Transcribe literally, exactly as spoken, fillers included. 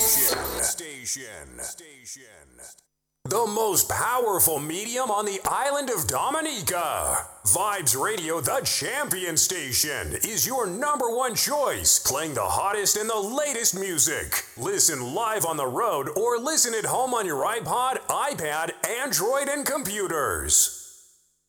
Station. Station. Station. The most powerful medium on the island of Dominica. Vibes Radio, the champion station, is your number one choice, playing the hottest and the latest music. Listen live on the road or listen at home on your iPod, iPad, Android, and computers.